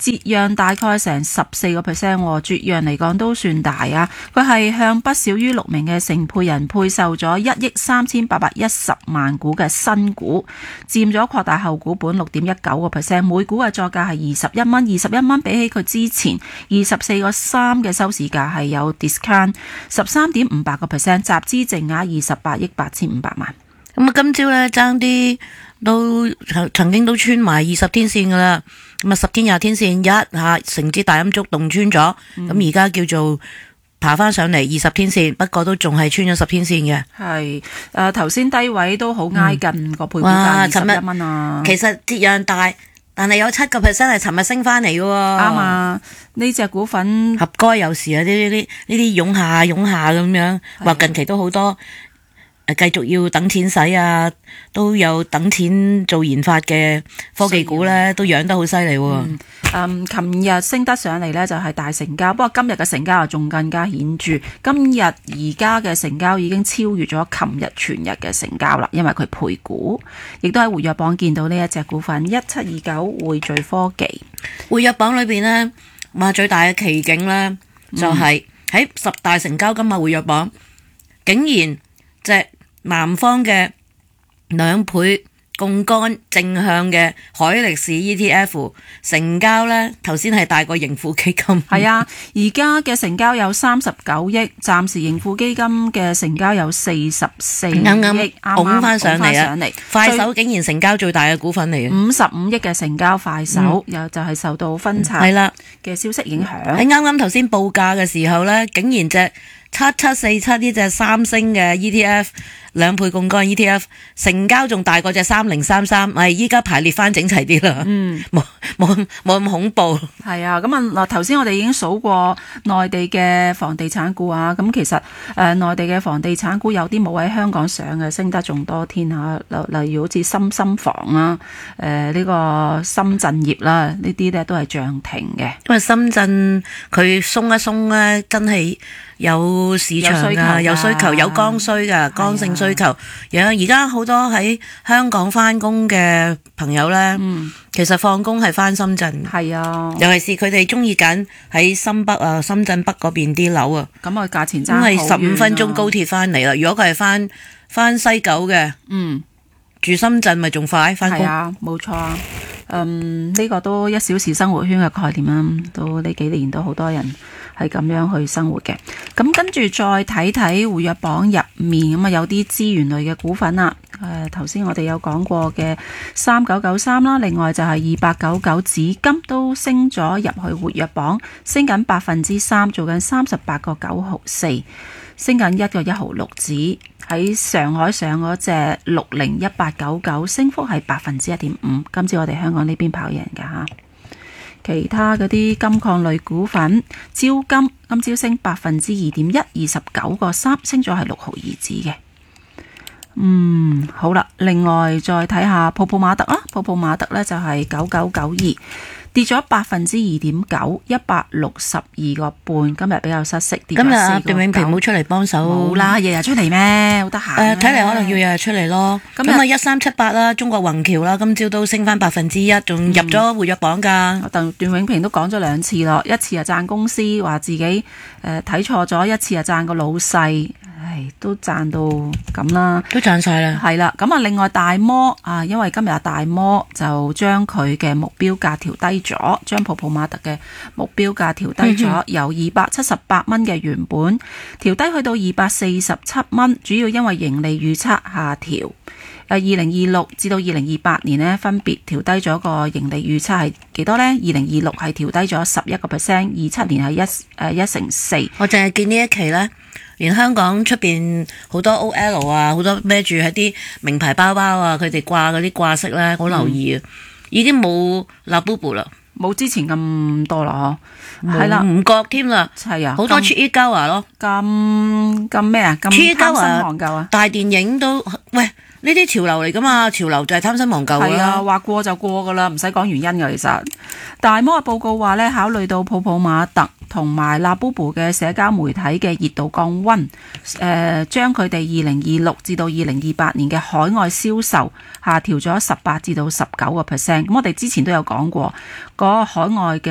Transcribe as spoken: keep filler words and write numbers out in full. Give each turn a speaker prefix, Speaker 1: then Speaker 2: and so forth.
Speaker 1: 折讓大概成十四個 percent， 折讓嚟講都算大啊。佢係向不少於六名嘅承配人配售咗一億三千八百一十萬股嘅新股，佔咗擴大後股本六點一九個 percent， 每股嘅作價係二十一蚊，二十一蚊比起佢之前二十四個三嘅收市價係有 discount 十三點五八個 percent， 集資淨額二十八億八千五百萬。
Speaker 2: 咁啊，今朝咧爭啲都曾經都穿埋二十天線噶啦，咁啊十天廿天線一下成支大陰燭洞穿咗，咁而家叫做爬翻上嚟二十天線，不過都仲係穿咗十天線嘅。
Speaker 1: 係誒，頭先低位都好挨近個配股價二十一蚊啊。
Speaker 2: 其實折讓大，但係有七個 percent 係尋日升翻嚟嘅喎。
Speaker 1: 啱啊，呢隻股份
Speaker 2: 合該有時啊，呢啲呢呢啲湧下湧下咁樣，話近期都好多。誒，繼續要等錢使啊，都有等錢做研發嘅科技股咧，都養得好犀利喎。
Speaker 1: 嗯，琴日升得上嚟咧就係大成交，不過今日嘅成交啊仲更加顯著。今日而家嘅成交已經超越咗琴日全日嘅成交啦，因為佢配股，亦都喺活躍榜見到呢一隻股份一七二九匯聚科技。
Speaker 2: 活躍榜裏邊呢，哇最大嘅奇景呢，就係喺十大成交金額活躍榜，竟然隻南方嘅兩倍槓桿正向嘅海力士 E T F 成交呢，頭先係大過盈富基金。
Speaker 1: 係啊，而家嘅成交有三十九億，暫時盈富基金嘅成交有四十四億，啱啱
Speaker 2: 拱翻上嚟啊！
Speaker 1: 嚟
Speaker 2: 快手竟然成交最大嘅股份嚟嘅，
Speaker 1: 五十五億嘅成交快手，又、嗯、就係受到分拆嘅消息影響。
Speaker 2: 喺啱啱頭先報價嘅時候呢，竟然隻七七四七呢隻三星嘅 E T F 兩倍槓桿 E T F 成交仲大過隻三零三三，係依家排列翻整齊啲啦，嗯，冇冇冇咁恐怖。
Speaker 1: 係啊，咁啊嗱，頭先我哋已經數過內地嘅房地產股啊，咁其實誒內、呃、地嘅房地產股有啲冇喺香港上嘅，升得仲多添嚇，例如好似深深房啦，誒、呃、呢、這個深圳業啦，呢啲咧都係漲停嘅。
Speaker 2: 因為深圳佢鬆一鬆咧，真係有市場啊，有需求，有需求，有剛需噶，剛性需求。有而家好多喺香港翻工嘅朋友咧，嗯、其實放工係翻深圳。
Speaker 1: 係啊，
Speaker 2: 尤其是佢哋中意揀喺深北啊、深圳北嗰邊啲樓啊。
Speaker 1: 咁啊，價錢爭好遠啊。
Speaker 2: 因為十五分鐘高鐵翻嚟啦。如果佢係翻翻西九嘅，嗯，住深圳咪仲快翻工。
Speaker 1: 係啊，冇錯啊。嗯，呢、這個都一小時生活圈嘅概念啦。都呢幾年都好多人係咁樣去生活嘅。咁跟住再睇睇活躍榜入面咁啊，有啲資源類嘅股份啦。誒頭先我哋有講過嘅三九九三啦，另外就係二八九九紫金都升咗入去活躍榜，升緊百分之三，做緊三十八個九毫四，升緊一個一毫六子。喺上海上嗰隻六零一八九九，升幅係百分之一點五。今次我哋香港呢邊跑贏㗎吓。其他嗰啲金礦類股份，招金今朝升百分之二點一，二十九個三，升咗係六毫二子嘅。嗯，好啦，另外再睇下泡泡瑪特啦，泡泡瑪特呢就係九九九二。跌咗百分之二點九，一百六十二個半，今日比較失色。跌咗四個九。今日啊，段永平冇出嚟幫手。冇啦，日日出嚟咩？好得閒。誒，睇嚟可能要日日出嚟咯。咁啊，一三七八啦，中國宏橋啦，今朝都升翻百分之一，仲入咗活躍榜㗎。段、嗯、段永平都講咗兩次咯，一次啊讚公司，話自己誒睇錯咗；一次啊讚個老細。唉，都賺到咁啦，都賺晒啦。係啦，咁啊，另外大摩啊，因為今日大摩就將佢嘅目標價調低咗，將泡泡瑪特嘅目標價調低咗，嗯、由二百七十八蚊嘅原本調低去到二百四十七蚊，主要因為盈利預測下調。誒，二零二六至到二零二八年呢，分別調低咗個盈利預測係幾多呢？二零二六係調低咗十一個 percent， 二七年係一誒一成四。我淨係見呢一期呢。連香港出邊好多 O L 啊，好多孭住喺啲名牌包包啊，佢哋掛嗰啲掛飾咧，好留意啊！嗯、已經冇拉布布啦，冇之前咁多啦，嗬，係啦，唔覺添啦，係啊，好多 cheap 膠啊咯，咁咁咩啊，咁貪新忘舊啊，大電影都喂。呢啲潮流嚟噶嘛，潮流就係貪新忘舊啦。係啊，話過就過噶啦，唔使講原因噶。其實大摩嘅報告話咧，考慮到泡泡瑪特同埋拉布布嘅社交媒體嘅熱度降溫，誒、呃，將佢哋二零二六至到二零二八年嘅海外銷售下調咗十八至到十九個 percent。咁我哋之前都有講過，嗰、那個海外嘅